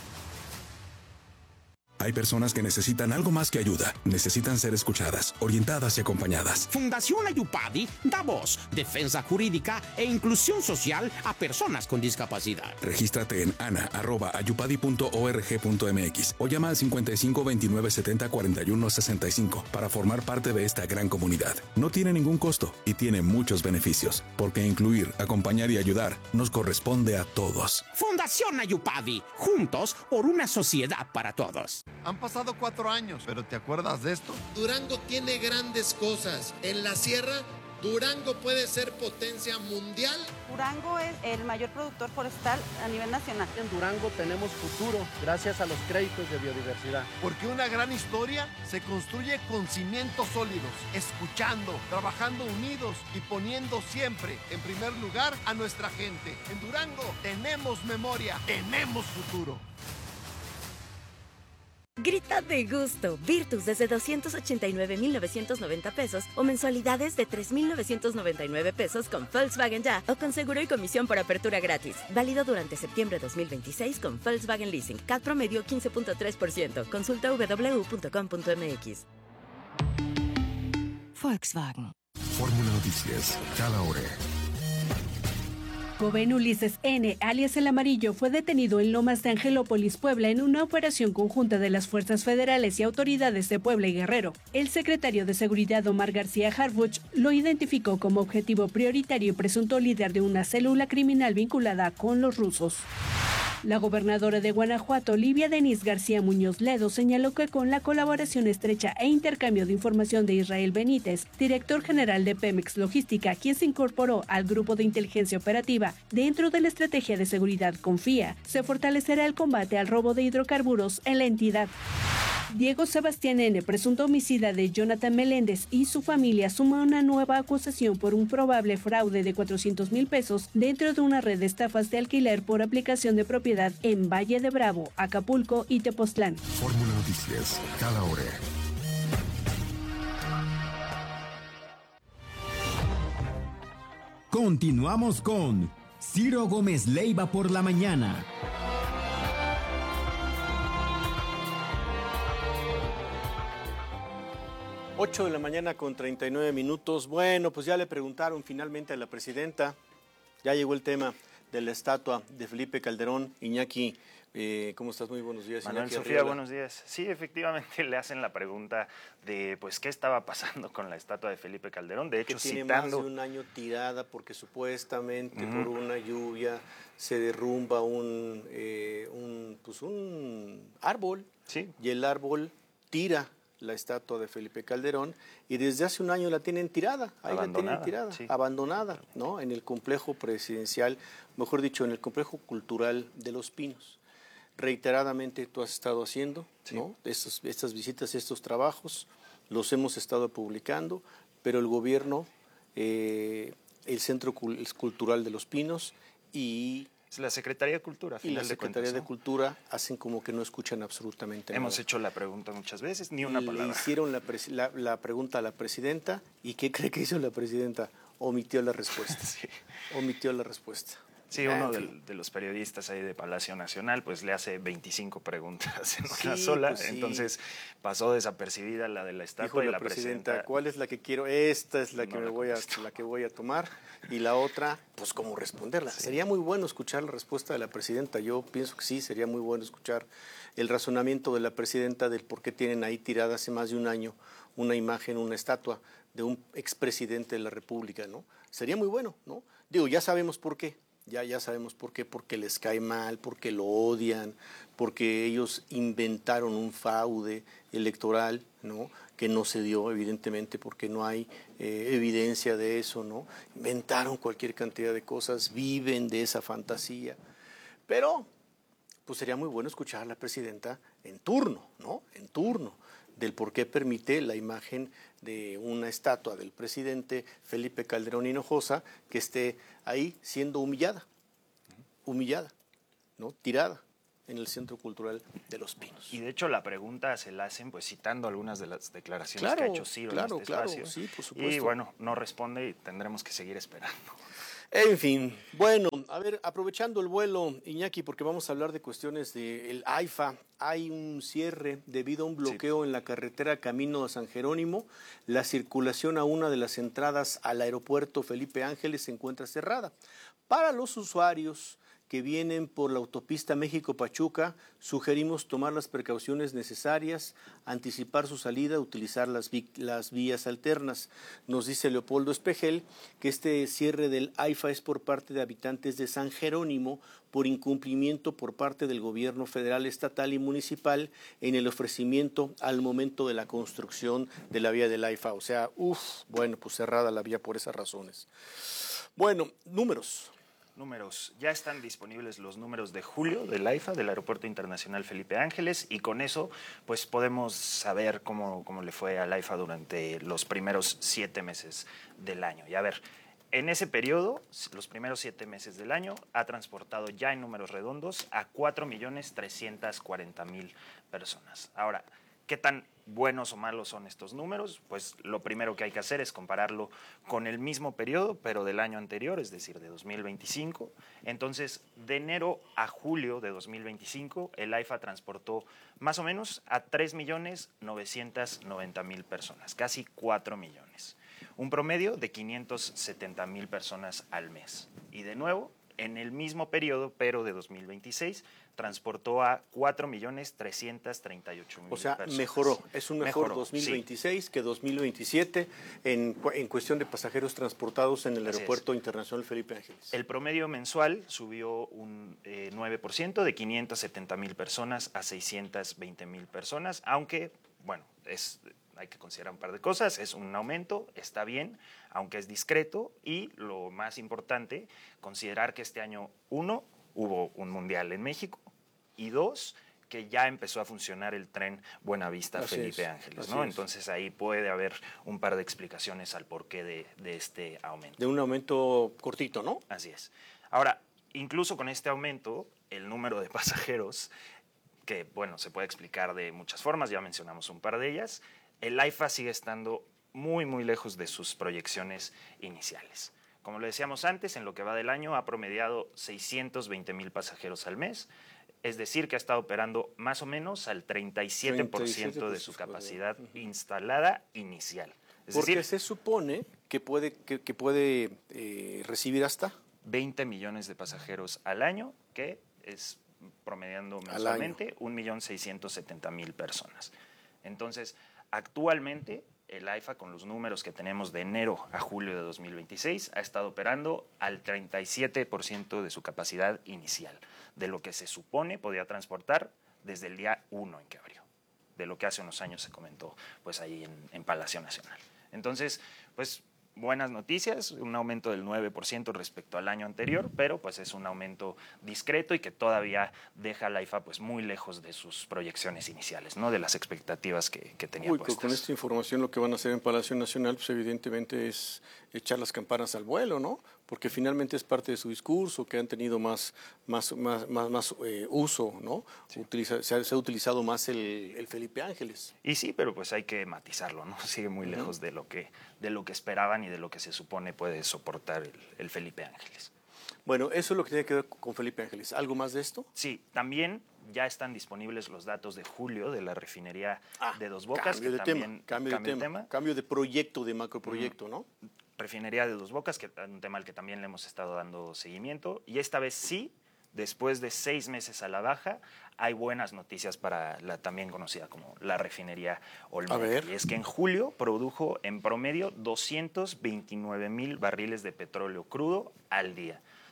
S21: Hay personas que necesitan algo más que ayuda. Necesitan ser escuchadas, orientadas y acompañadas.
S26: Fundación Ayupadi da voz, defensa jurídica e inclusión social a personas con discapacidad.
S21: Regístrate en ana arroba ayupadi punto org punto mx o llama al cincuenta y cinco veintinueve setenta cuarenta y uno sesenta y cinco para formar parte de esta gran comunidad. No tiene ningún costo y tiene muchos beneficios, porque incluir, acompañar y ayudar nos corresponde a todos.
S26: Fundación Ayupadi, juntos por una sociedad para todos.
S1: Han pasado cuatro años, pero ¿te acuerdas de esto?
S18: Durango tiene grandes cosas. En la sierra, Durango puede ser potencia mundial.
S19: Durango es el mayor productor forestal a nivel nacional.
S20: En Durango tenemos futuro gracias a los créditos de biodiversidad.
S1: Porque una gran historia se construye con cimientos sólidos, escuchando, trabajando unidos y poniendo siempre en primer lugar a nuestra gente. En Durango tenemos memoria, tenemos futuro.
S27: Grita de gusto. Virtus desde doscientos ochenta y nueve mil novecientos noventa pesos o mensualidades de tres mil novecientos noventa y nueve pesos con Volkswagen Ya o con seguro y comisión por apertura gratis. Válido durante septiembre dos mil veintiséis con Volkswagen Leasing. C A T promedio quince punto tres por ciento. Consulta doble u doble u doble u punto com punto m x.
S13: Volkswagen.
S11: Fórmula Noticias, cada hora.
S28: Joven Ulises N., alias El Amarillo, fue detenido en Lomas de Angelópolis, Puebla, en una operación conjunta de las fuerzas federales y autoridades de Puebla y Guerrero. El secretario de Seguridad, Omar García Harfuch, lo identificó como objetivo prioritario y presunto líder de una célula criminal vinculada con los rusos. La gobernadora de Guanajuato, Livia Denise García Muñoz Ledo, señaló que con la colaboración estrecha e intercambio de información de Israel Benítez, director general de Pemex Logística, quien se incorporó al grupo de inteligencia operativa dentro de la estrategia de seguridad Confía, se fortalecerá el combate al robo de hidrocarburos en la entidad. Diego Sebastián N., presunto homicida de Jonathan Meléndez, y su familia suma una nueva acusación por un probable fraude de cuatrocientos mil pesos dentro de una red de estafas de alquiler por aplicación de propiedad en Valle de Bravo, Acapulco y Tepoztlán.
S11: Fórmula Noticias, cada hora.
S14: Continuamos con Ciro Gómez Leiva por la mañana.
S15: ocho de la mañana con treinta y nueve minutos. Bueno, pues ya le preguntaron finalmente a la presidenta. Ya llegó el tema de la estatua de Felipe Calderón. Iñaki, eh, ¿cómo estás? Muy buenos días.
S29: Manuel,
S15: Iñaki
S29: Sofía,
S15: Arriola.
S29: buenos días. Sí, efectivamente le hacen la pregunta de pues qué estaba pasando con la estatua de Felipe Calderón. De hecho,
S15: que tiene
S29: citando...
S15: más de un año tirada porque supuestamente
S29: Uh-huh.
S15: por una lluvia se derrumba un, eh, un, pues un árbol.
S29: Sí.
S15: Y el árbol tira la estatua de Felipe Calderón y desde hace un año la tienen tirada, ahí la tienen tirada,
S29: sí.
S15: abandonada, ¿no? En el complejo presidencial, mejor dicho, en el complejo cultural de Los Pinos. Reiteradamente tú has estado haciendo, sí. ¿no? Estos, estas visitas, estos trabajos, los hemos estado publicando, pero el gobierno, eh, el Centro Cultural de Los Pinos y
S29: la Secretaría de Cultura, a
S15: y la
S29: final de
S15: Secretaría
S29: cuentas,
S15: de
S29: ¿no?
S15: Cultura hacen como que no escuchan absolutamente
S29: Hemos
S15: nada.
S29: hecho la pregunta muchas veces, ni una
S15: Le
S29: palabra.
S15: hicieron la, pres- la, la pregunta a la presidenta y ¿qué cree que hizo la presidenta? Omitió la respuesta.
S29: Sí.
S15: Omitió la respuesta.
S29: Sí,
S15: Ah,
S29: uno
S15: en fin.
S29: de, de los periodistas ahí de Palacio Nacional, pues le hace veinticinco preguntas en una
S15: Sí,
S29: sola,
S15: pues sí.
S29: entonces pasó desapercibida la de la estatua
S15: Dijo
S29: y
S15: la,
S29: la
S15: presidenta,
S29: presidenta.
S15: ¿cuál es la que quiero? Esta es la que
S29: No
S15: me
S29: la
S15: voy a, la que voy a tomar y la otra, pues cómo responderla.
S29: Sí.
S15: Sería muy bueno escuchar la respuesta de la presidenta. Yo pienso que sí, sería muy bueno escuchar el razonamiento de la presidenta del por qué tienen ahí tirada hace más de un año una imagen, una estatua de un expresidente de la República, ¿no? Sería muy bueno, ¿no? Digo, ya sabemos por qué. Ya, ya sabemos por qué, porque les cae mal, porque lo odian, porque ellos inventaron un fraude electoral, ¿no? Que no se dio, evidentemente, porque no hay eh, evidencia de eso, ¿no? Inventaron cualquier cantidad de cosas, viven de esa fantasía. Pero, pues sería muy bueno escuchar a la presidenta en turno, ¿no? En turno, del por qué permite la imagen de una estatua del presidente Felipe Calderón Hinojosa que esté ahí siendo humillada, humillada, ¿no? Tirada en el Centro Cultural de Los Pinos.
S29: Y de hecho la pregunta se la hacen pues citando algunas de las declaraciones
S15: claro,
S29: que ha hecho Ciro
S15: claro,
S29: en este
S15: claro,
S29: espacio.
S15: Sí, por supuesto.
S29: Y bueno, no responde y tendremos que seguir esperando.
S15: En fin, bueno, a ver, aprovechando el vuelo, Iñaki, porque vamos a hablar de cuestiones del AIFA, hay un cierre debido a un bloqueo sí. en la carretera camino a San Jerónimo. La circulación a una de las entradas al aeropuerto Felipe Ángeles se encuentra cerrada. Para los usuarios que vienen por la autopista México-Pachuca, sugerimos tomar las precauciones necesarias, anticipar su salida, utilizar las, vi las vías alternas. Nos dice Leopoldo Espejel que este cierre del AIFA es por parte de habitantes de San Jerónimo por incumplimiento por parte del gobierno federal, estatal y municipal en el ofrecimiento al momento de la construcción de la vía del AIFA. O sea, uff, bueno, pues cerrada la vía por esas razones. Bueno, números.
S29: Números. Ya están disponibles los números de julio del AIFA, del Aeropuerto Internacional Felipe Ángeles, y con eso pues podemos saber cómo, cómo le fue al AIFA durante los primeros siete meses del año. Y a ver, en ese periodo, los primeros siete meses del año, ha transportado ya en números redondos a cuatro millones trescientas cuarenta mil personas. Ahora, ¿qué tan buenos o malos son estos números? Pues lo primero que hay que hacer es compararlo con el mismo periodo, pero del año anterior, es decir, de dos mil veinticinco. Entonces, de enero a julio de dos mil veinticinco, el AIFA transportó más o menos a tres millones novecientas noventa mil personas, casi cuatro millones. Un promedio de quinientas setenta mil personas al mes. Y de nuevo, en el mismo periodo, pero de dos mil veintiséis, transportó a cuatro millones trescientas treinta y ocho mil personas.
S15: O sea, mejoró. Es un mejor mejoró, dos mil veintiséis sí. que dos mil veintisiete en, en cuestión de pasajeros transportados en el Así Aeropuerto es. Internacional Felipe Ángeles.
S29: El promedio mensual subió un eh, nueve por ciento, de quinientas setenta mil personas a seiscientas veinte mil personas, aunque, bueno, es... hay que considerar un par de cosas, es un aumento, está bien, aunque es discreto, y lo más importante, considerar que este año, uno, hubo un mundial en México, y dos, que ya empezó a funcionar el tren Buenavista Así Felipe es. Ángeles, ¿no? Es. Entonces ahí puede haber un par de explicaciones al porqué de, de este aumento.
S15: De un aumento cortito, ¿no?
S29: Así es. Ahora, incluso con este aumento, el número de pasajeros, que bueno, se puede explicar de muchas formas, ya mencionamos un par de ellas, el AIFA sigue estando muy, muy lejos de sus proyecciones iniciales. Como lo decíamos antes, en lo que va del año ha promediado seiscientos veinte mil pasajeros al mes, es decir, que ha estado operando más o menos al treinta y siete por ciento de su capacidad instalada inicial. Es
S15: Porque
S29: decir,
S15: se supone que puede, que, que puede eh, recibir hasta
S29: veinte millones de pasajeros al año, que es promediando mensualmente un millón seiscientos setenta mil personas. Entonces, actualmente, el AIFA, con los números que tenemos de enero a julio de dos mil veintiséis, ha estado operando al treinta y siete por ciento de su capacidad inicial, de lo que se supone podía transportar desde el día uno en que abrió, de lo que hace unos años se comentó pues ahí en, en Palacio Nacional. Entonces, pues buenas noticias, un aumento del nueve por ciento respecto al año anterior, pero pues es un aumento discreto y que todavía deja al AIFA pues muy lejos de sus proyecciones iniciales, ¿no? De las expectativas que, que tenía
S15: Uy,
S29: puestas.
S15: Con esta información lo que van a hacer en Palacio Nacional pues evidentemente es echar las campanas al vuelo, ¿no? Porque finalmente es parte de su discurso, que han tenido más, más, más, más, más eh, uso, ¿no? Sí. Utiliza, se, ha, se ha utilizado más el, el Felipe Ángeles.
S29: Y sí, pero pues hay que matizarlo, ¿no? Sigue muy uh-huh. lejos de lo, que, de lo que esperaban y de lo que se supone puede soportar el, el Felipe Ángeles.
S15: Bueno, eso es lo que tiene que ver con Felipe Ángeles. ¿Algo más de esto?
S29: Sí, también ya están disponibles los datos de julio de la refinería
S15: ah,
S29: de Dos Bocas.
S15: Cambio
S29: que
S15: de
S29: también,
S15: tema, cambio, cambio de tema, tema. Cambio de proyecto, de macroproyecto, uh-huh. ¿no?
S29: Refinería de Dos Bocas, que es un tema al que también le hemos estado dando seguimiento. Y esta vez sí, después de seis meses a la baja, hay buenas noticias para la también conocida como la refinería Olmeca. Y es que en julio produjo en promedio doscientos veintinueve mil barriles de petróleo crudo al día.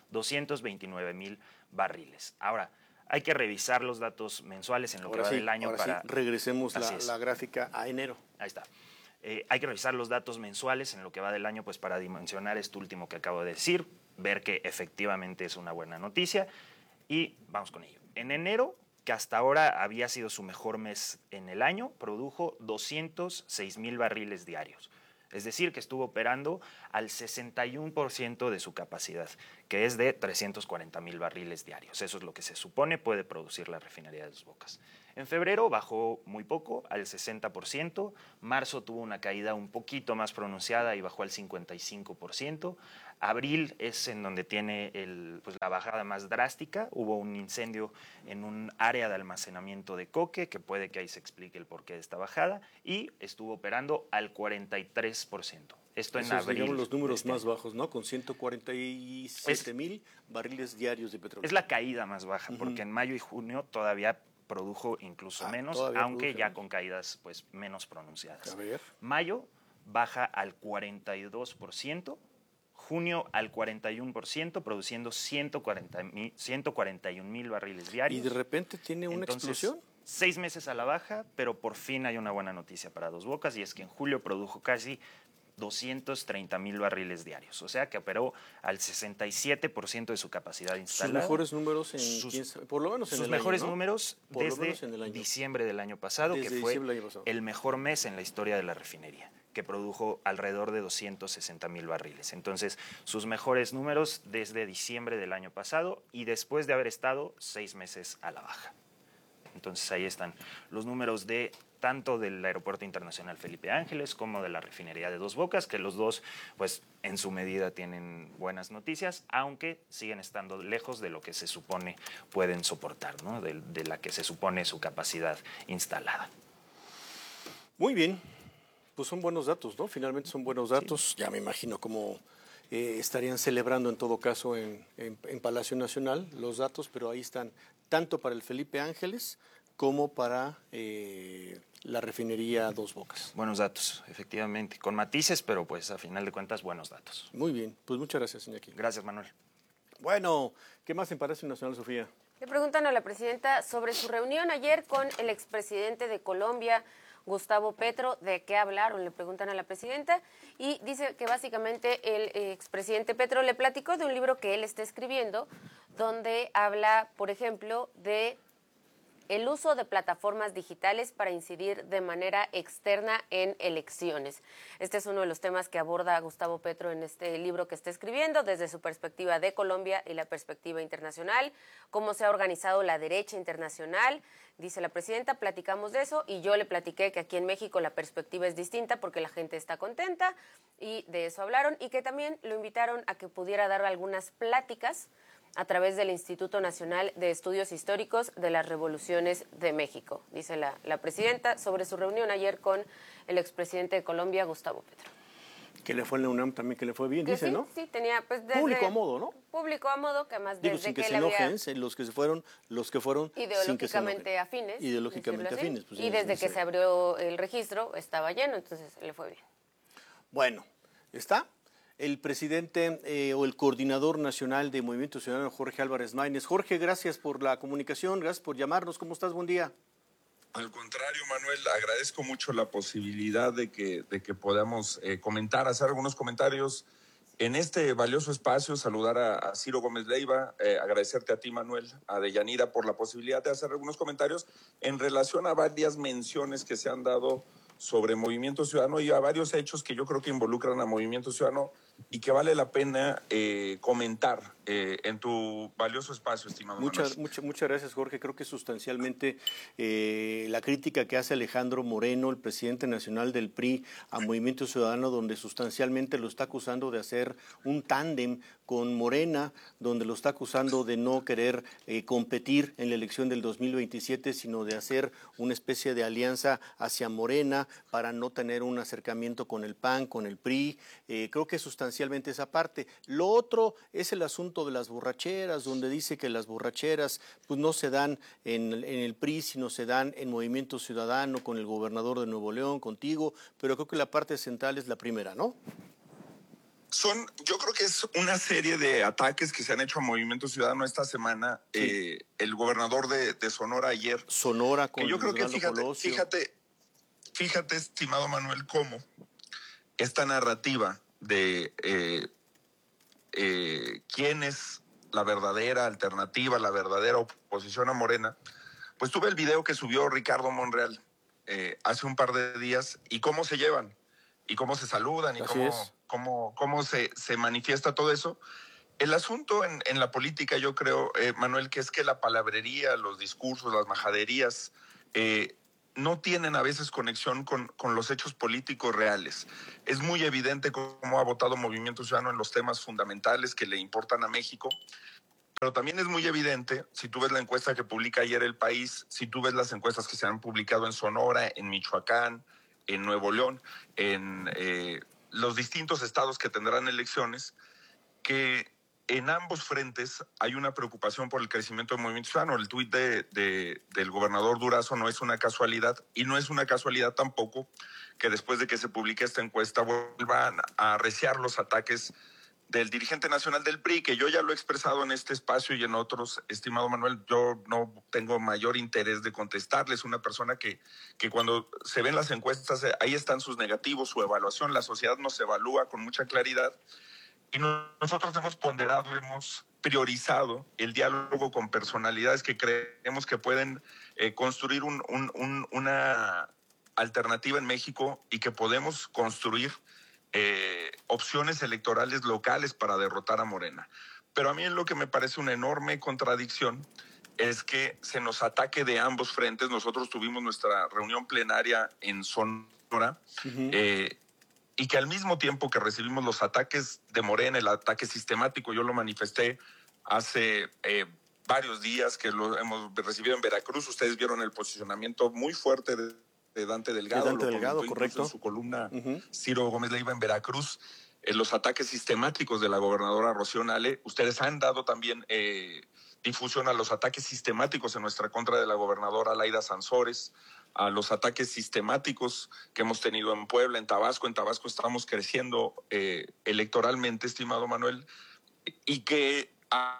S29: doscientos veintinueve mil barriles. Ahora, hay que revisar los datos mensuales en lo
S15: ahora
S29: que va
S15: sí,
S29: del año
S15: ahora
S29: para...
S15: Sí, regresemos la,
S29: es.
S15: la gráfica a enero.
S29: Ahí está. Eh, hay que revisar los datos mensuales en lo que va del año pues para dimensionar esto último que acabo de decir, ver que efectivamente es una buena noticia y vamos con ello. En enero, que hasta ahora había sido su mejor mes en el año, produjo doscientos seis mil barriles diarios. Es decir, que estuvo operando al sesenta y uno por ciento de su capacidad, que es de trescientos cuarenta mil barriles diarios. Eso es lo que se supone puede producir la refinería de Dos Bocas. En febrero bajó muy poco, al sesenta por ciento. Marzo tuvo una caída un poquito más pronunciada y bajó al cincuenta y cinco por ciento. Abril es en donde tiene el, pues, la bajada más drástica. Hubo un incendio en un área de almacenamiento de coque, que puede que ahí se explique el porqué de esta bajada, y estuvo operando al cuarenta y tres por ciento. Esto en
S15: Esos,
S29: abril.
S15: digamos, los números
S29: este
S15: más
S29: año.
S15: bajos, ¿no? Con ciento cuarenta y siete mil barriles diarios de petróleo.
S29: Es la caída más baja,
S15: Ujú.
S29: porque en mayo y junio todavía produjo incluso
S15: Ah,
S29: menos,
S15: todavía
S29: aunque
S15: produce
S29: ya
S15: menos.
S29: con caídas pues menos pronunciadas.
S15: A ver.
S29: Mayo baja al cuarenta y dos por ciento, junio al cuarenta y uno por ciento, produciendo ciento cuarenta y un mil barriles diarios.
S15: Y de repente tiene una
S29: Entonces,
S15: explosión.
S29: Seis meses a la baja, pero por fin hay una buena noticia para Dos Bocas, y es que en julio produjo casi doscientos treinta mil barriles diarios, o sea que operó al sesenta y siete por ciento de su capacidad
S15: Sus
S29: instalada.
S15: mejores números, en,
S29: Sus-
S15: quién sabe, por lo menos en
S29: Sus
S15: el
S29: mejores
S15: año, ¿no?
S29: números
S15: Por lo
S29: desde
S15: menos en el año.
S29: diciembre del año pasado,
S15: Desde
S29: que fue
S15: diciembre del año pasado.
S29: el mejor mes en la historia de la refinería, que produjo alrededor de doscientos sesenta mil barriles. Entonces, sus mejores números desde diciembre del año pasado y después de haber estado seis meses a la baja. Entonces, ahí están los números de tanto del Aeropuerto Internacional Felipe Ángeles como de la refinería de Dos Bocas, que los dos, pues, en su medida tienen buenas noticias, aunque siguen estando lejos de lo que se supone pueden soportar, ¿no? De, de la que se supone su capacidad instalada.
S15: Muy bien, pues son buenos datos, ¿no? Finalmente son buenos datos. Ya me imagino cómo eh, estarían celebrando en todo caso en, en, en Palacio Nacional los datos, pero ahí están, tanto para el Felipe Ángeles como para eh, la refinería Dos Bocas.
S29: Buenos datos, efectivamente, con matices, pero pues a final de cuentas buenos datos.
S15: Muy bien, pues muchas gracias, Iñaki.
S29: Gracias, Manuel.
S15: Bueno, ¿qué más en Palacio Nacional, Sofía?
S16: Le preguntan a la presidenta sobre su reunión ayer con el expresidente de Colombia, Gustavo Petro. ¿De qué hablaron? Le preguntan a la presidenta y dice que básicamente el expresidente Petro le platicó de un libro que él está escribiendo donde habla, por ejemplo, de el uso de plataformas digitales para incidir de manera externa en elecciones. Este es uno de los temas que aborda Gustavo Petro en este libro que está escribiendo desde su perspectiva de Colombia y la perspectiva internacional, cómo se ha organizado la derecha internacional. Dice la presidenta, platicamos de eso y yo le platiqué que aquí en México la perspectiva es distinta porque la gente está contenta y de eso hablaron y que también lo invitaron a que pudiera dar algunas pláticas a través del Instituto Nacional de Estudios Históricos de las Revoluciones de México, dice la, la presidenta sobre su reunión ayer con el expresidente de Colombia, Gustavo Petro.
S15: Que le fue en la UNAM también, que le fue bien,
S16: Que
S15: dice,
S16: sí,
S15: ¿no?
S16: sí, tenía pues desde...
S15: Público a modo, ¿no?
S16: Público a modo, que además
S15: Digo,
S16: desde
S15: sin que,
S16: que
S15: se
S16: él
S15: enojen,
S16: había...
S15: los que se fueron, los que fueron sin que se
S16: Ideológicamente
S15: enojen.
S16: afines.
S15: Ideológicamente
S16: decirlo así.
S15: afines. Pues,
S16: y
S15: sí,
S16: desde
S15: sí,
S16: que
S15: sí.
S16: se abrió el registro estaba lleno, entonces le fue bien.
S15: Bueno, ¿está? El presidente eh, o el coordinador nacional de Movimiento Ciudadano, Jorge Álvarez Maínez. Jorge, gracias por la comunicación, gracias por llamarnos. ¿Cómo estás? Buen día.
S2: Al contrario, Manuel, agradezco mucho la posibilidad de que, de que podamos eh, comentar, hacer algunos comentarios en este valioso espacio, saludar a, a Ciro Gómez Leiva, eh, agradecerte a ti, Manuel, a Deyanira, por la posibilidad de hacer algunos comentarios en relación a varias menciones que se han dado sobre Movimiento Ciudadano y a varios hechos que yo creo que involucran a Movimiento Ciudadano y que vale la pena eh, comentar eh, en tu valioso espacio, estimado
S15: Muchas,
S2: Manuel.
S15: muchas, muchas gracias, Jorge. Creo que sustancialmente eh, la crítica que hace Alejandro Moreno, el presidente nacional del P R I, a Movimiento Ciudadano, donde sustancialmente lo está acusando de hacer un tándem con Morena, donde lo está acusando de no querer eh, competir en la elección del dos mil veintisiete, sino de hacer una especie de alianza hacia Morena para no tener un acercamiento con el P A N, con el P R I. Eh, creo que sustancialmente esa parte. Lo otro es el asunto de las borracheras, donde dice que las borracheras pues no se dan en, en el P R I, sino se dan en Movimiento Ciudadano, con el gobernador de Nuevo León, contigo, pero creo que la parte central es la primera, ¿no?
S2: Son, yo creo que es una serie de ataques que se han hecho a Movimiento Ciudadano esta semana. Sí. Eh, el gobernador de, de Sonora ayer.
S15: Sonora con
S2: que yo creo que fíjate,
S15: Colosio.
S2: fíjate, fíjate, estimado Manuel, cómo esta narrativa de eh, eh, quién es la verdadera alternativa, la verdadera oposición a Morena, pues tuve el video que subió Ricardo Monreal eh, hace un par de días y cómo se llevan y cómo se saludan y
S15: Así
S2: cómo,
S15: es.
S2: cómo, cómo se, se manifiesta todo eso. El asunto en, en la política, yo creo, eh, Manuel, que es que la palabrería, los discursos, las majaderías, eh, no tienen a veces conexión con, con los hechos políticos reales. Es muy evidente cómo ha votado Movimiento Ciudadano en los temas fundamentales que le importan a México, pero también es muy evidente, si tú ves la encuesta que publica ayer El País, si tú ves las encuestas que se han publicado en Sonora, en Michoacán, en Nuevo León, en eh, los distintos estados que tendrán elecciones, que en ambos frentes hay una preocupación por el crecimiento del Movimiento Ciudadano. El tuit de, de, del gobernador Durazo no es una casualidad, y no es una casualidad tampoco que después de que se publique esta encuesta vuelvan a arreciar los ataques del dirigente nacional del P R I, que yo ya lo he expresado en este espacio y en otros, estimado Manuel. Yo no tengo mayor interés de contestarle. Es una persona que, que cuando se ven las encuestas, ahí están sus negativos, su evaluación. La sociedad nos evalúa con mucha claridad. Y nosotros hemos ponderado, hemos priorizado el diálogo con personalidades que creemos que pueden eh, construir un, un, un, una alternativa en México y que podemos construir eh, opciones electorales locales para derrotar a Morena. Pero a mí lo que me parece una enorme contradicción es que se nos ataque de ambos frentes. Nosotros tuvimos nuestra reunión plenaria en Sonora, uh-huh. eh, y que al mismo tiempo que recibimos los ataques de Morena, el ataque sistemático, yo lo manifesté hace eh, varios días que lo hemos recibido en Veracruz. Ustedes vieron el posicionamiento muy fuerte de, de Dante Delgado.
S15: De Dante
S2: lo
S15: Delgado, correcto.
S2: En su columna,
S15: uh-huh.
S2: Ciro Gómez Leiva en Veracruz, en los ataques sistemáticos de la gobernadora Rocío Nale. Ustedes han dado también eh, difusión a los ataques sistemáticos en nuestra contra de la gobernadora Laida Sansores, a los ataques sistemáticos que hemos tenido en Puebla, en Tabasco. En Tabasco estamos creciendo eh, electoralmente, estimado Manuel, y que ah,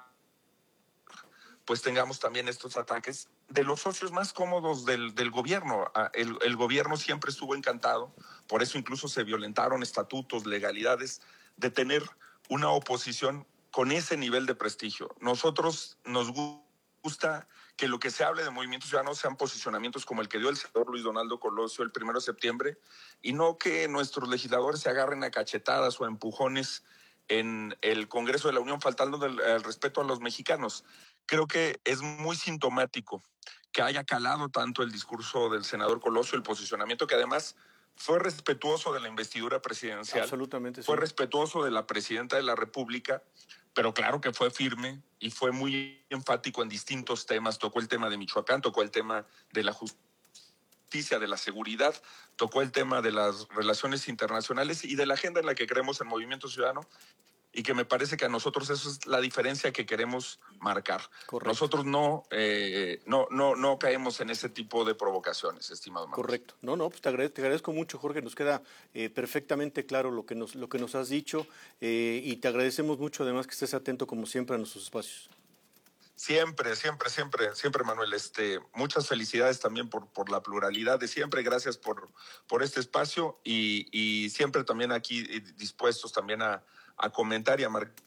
S2: pues tengamos también estos ataques de los socios más cómodos del, del gobierno. Ah, el, el gobierno siempre estuvo encantado, por eso incluso se violentaron estatutos, legalidades, de tener una oposición con ese nivel de prestigio. Nosotros nos gusta que lo que se hable de Movimiento Ciudadano sean posicionamientos como el que dio el senador Luis Donaldo Colosio el primero de septiembre, y no que nuestros legisladores se agarren a cachetadas o a empujones en el Congreso de la Unión, faltando del, el respeto a los mexicanos. Creo que es muy sintomático que haya calado tanto el discurso del senador Colosio, el posicionamiento que además fue respetuoso de la investidura presidencial.
S15: Absolutamente, sí.
S2: Fue respetuoso de la presidenta de la República, pero claro que fue firme y fue muy enfático en distintos temas. Tocó el tema de Michoacán, tocó el tema de la justicia, de la seguridad, tocó el tema de las relaciones internacionales y de la agenda en la que creemos en Movimiento Ciudadano, y que me parece que a nosotros eso es la diferencia que queremos marcar.
S15: Correcto.
S2: Nosotros no, eh, no, no, no caemos en ese tipo de provocaciones, estimado Manuel.
S15: Correcto. No, no, pues te agradezco, te agradezco mucho, Jorge. Nos queda eh, perfectamente claro lo que nos, lo que nos has dicho, eh, y te agradecemos mucho además que estés atento como siempre a nuestros espacios.
S2: Siempre, siempre, siempre, siempre, Manuel. Este, muchas felicidades también por, por la pluralidad de siempre. Gracias por, por este espacio y, y siempre también aquí dispuestos también a, a comentar y a marcar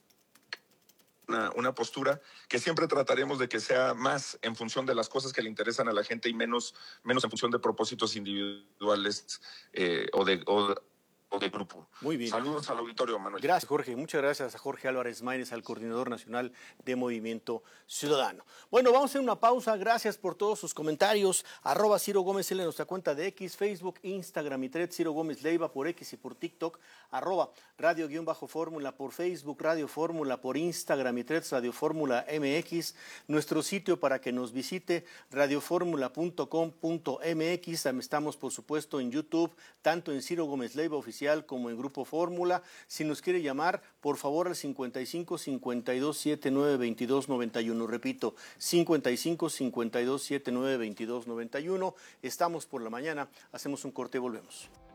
S2: una, una postura que siempre trataremos de que sea más en función de las cosas que le interesan a la gente y menos, menos en función de propósitos individuales eh, o de... O, o de grupo.
S15: Muy bien.
S2: Saludos al auditorio, Manuel.
S15: Gracias, Jorge. Muchas gracias a Jorge Álvarez Maínez, al coordinador nacional de Movimiento Ciudadano. Bueno, vamos a hacer una pausa. Gracias por todos sus comentarios. Arroba Ciro Gómez L en nuestra cuenta de X, Facebook, Instagram y Threads, Ciro Gómez Leiva por X y por TikTok. Arroba Radio-Fórmula por Facebook, Radio Fórmula por Instagram y Threads, Radio Fórmula M X. Nuestro sitio para que nos visite, radio fórmula punto com punto m x. Estamos, por supuesto, en YouTube, tanto en Ciro Gómez Leiva Oficial como en Grupo Fórmula. Si nos quiere llamar, por favor, al cincuenta y cinco, cincuenta y dos, setenta y nueve, veintidós, noventa y uno. Repito, cincuenta y cinco, cincuenta y dos, setenta y nueve, veintidós, noventa y uno. Estamos por la mañana, hacemos un corte y volvemos.